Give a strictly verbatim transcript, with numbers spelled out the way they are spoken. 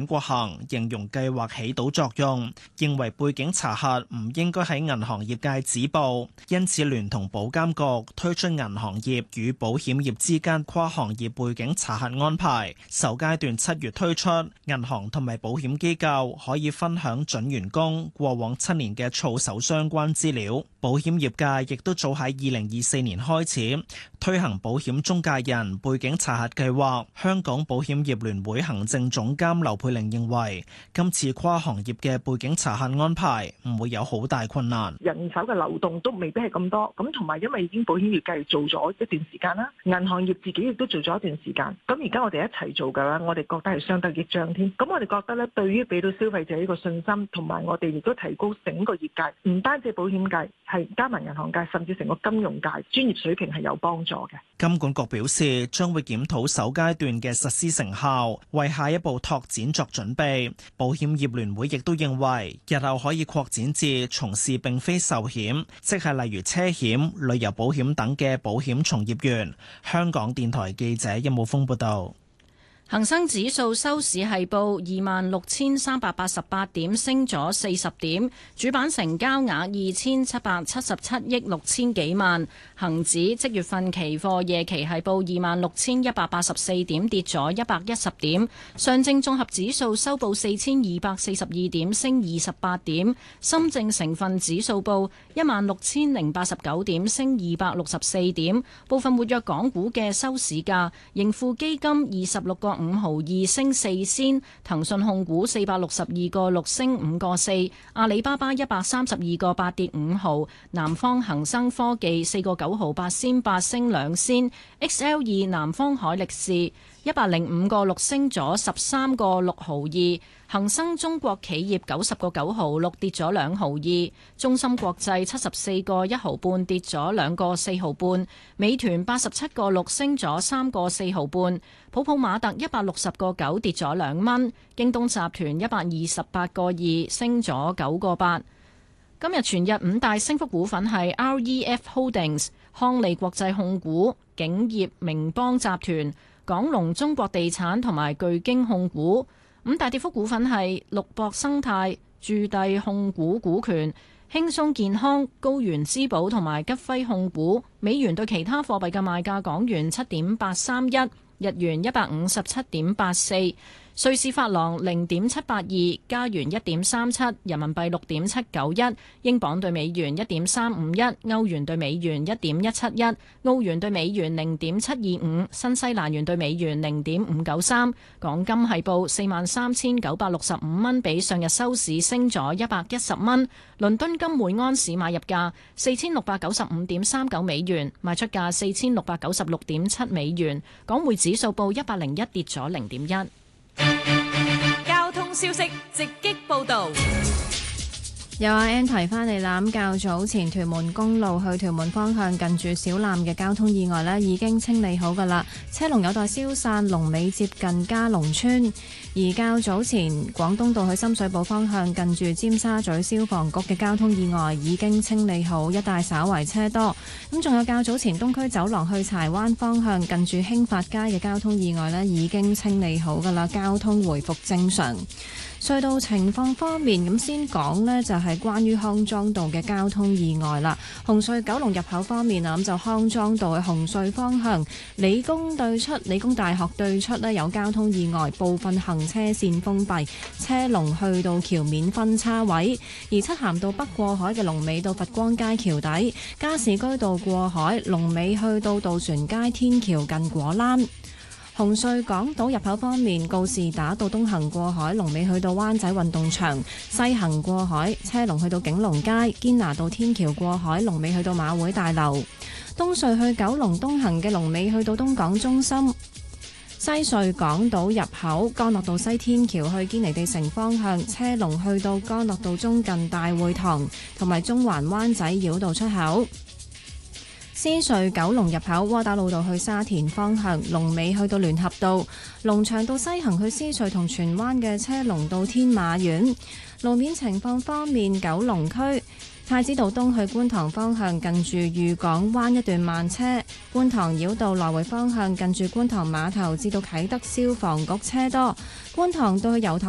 阮國恒形容計劃起到作用，認為背景查核唔應該喺銀行業界止步，因此聯同保監局推出銀行業與保險業之間跨行業背景查核安排，首階段七月推出，銀行同埋保險機構可以分享準員工過往七年嘅操守相關資料。保險業界亦都早喺二零二四年開始推行保險中介人背景查核計劃。香港保險業聯會行政總監劉佩玲認為，今次跨行業嘅背景查核安排唔會有好大困難， 人手嘅流動都未必係咁多，咁同埋因為已經保險業界做咗一段時間啦，銀行業自己亦都做咗一段時間，咁而家我哋一齊做嘅話，我哋覺得係相得益彰添。咁我哋覺得咧，對於俾到消費者呢個信心，同埋我哋亦都提高整個業界，唔單止保險界，係加埋銀行界，甚至成個金融界專業水平係有幫助嘅。 金管局表示，將會檢討首階段嘅實施成效，為下一步拓展作準備。保險業聯會亦都認為，日後可以擴展至從事並非壽險，即係例如車險、旅遊保險等嘅保險從業員。香港電台記者任武峰報道。 恒生指數收市係報二萬六千三百八十八點，升咗四十點。主板成交額二千七百七十七億六千幾萬。恒指即月份期貨夜期係報二萬六千一百八十四點，跌咗一百一十點。上證綜合指數收報四千二百四十二點，升二十八點。深證成分指數報一萬六千零八十九點，升二百六十四點。部分活躍港股嘅收市價，盈富基金二十六個五毫二升四仙，騰訊控股四百六十二個六升五個四，阿里巴巴一百三十二個八跌五毫，南方恒生科技四個九毫八仙八升兩仙 ，X L 二南方海力士一百零五個六升咗十三個六毫二，恒生中國企業九十個九毫六跌咗兩毫二，中芯國際七十四個一毫半跌咗兩個四毫半，美團八十七個六升咗三個四毫半，普普馬特一百六十個九跌咗兩蚊，京東集團一百二十八個二升咗九個八。今日全日五大升幅股份係 R E F Holdings、康利國際控股、景業明邦集團、港龍中國地產同埋巨京控股。五大跌幅股份係綠博生態、駐地控股股權、輕鬆健康、高原之寶同埋吉輝控股。美元對其他貨幣嘅賣價：港元七點八三一，日元一百五十七點八四，瑞士法郎零點七八二，加元一點三七，人民幣六點七九一，英鎊對美元一點三五一，歐元對美元一點一七一，澳元對美元零點七二五，新西蘭元對美元零點五九三。港金係報四萬三千九百六十五蚊，比上日收市升咗一百一十蚊。倫敦金每安士買入價四千六百九十五點三九美元，賣出價四千六百九十六點七美元。港匯指數報一百零一，跌咗零點一。 交通消息直擊報道。 有阿 Ann 提翻嚟啦，咁較早前屯門公路去屯門方向近住小欖嘅交通意外呢已經清理好噶啦，車龍有待消散，龍尾接近嘉龍村。而較早前廣東道去深水埗方向近住尖沙咀消防局嘅交通意外已經清理好，一帶稍為車多。咁仲有較早前東區走廊去柴灣方向近住興發街嘅交通意外呢已經清理好噶啦，交通回復正常。隧道情況方面，咁先講呢就係關於康莊道嘅交通意外啦。紅隧九龍入口方面啊，咁就康莊道去紅隧方向，理工對出、理工大學對出呢有交通意外，部分行車線封閉，車龍去到橋面分叉位。而漆咸道北過海嘅龍尾到佛光街橋底，加士居道過海龍尾去到渡船街天橋近果欄。紅隧港島入口方面，告士打道東行過海龍尾去到灣仔運動場，西行過海車龍去到景隆街，堅拿道天橋過海龍尾去到馬會大樓。東隧去九龍東行嘅龍尾去到東港中心。西隧港島入口干諾道西天橋去堅尼地城方向，車龍去到干諾道中近大會堂，同埋中環灣仔繞道出口。獅隧九龍入口窩打老道去沙田方向，龍尾去到聯合道；龍翔道西行去獅隧同荃灣嘅車龍到天馬苑。路面情況方面，九龍區太子道東去觀塘方向近住裕港灣一段慢車，觀塘繞道來回方向近住觀塘碼頭至到啟德消防局車多，觀塘到去油塘